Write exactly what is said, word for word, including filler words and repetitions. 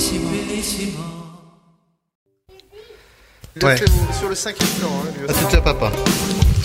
Il a Ouais. fait au- sur le cinquième plan. Hein, lui Ah, aussi. c'était à papa.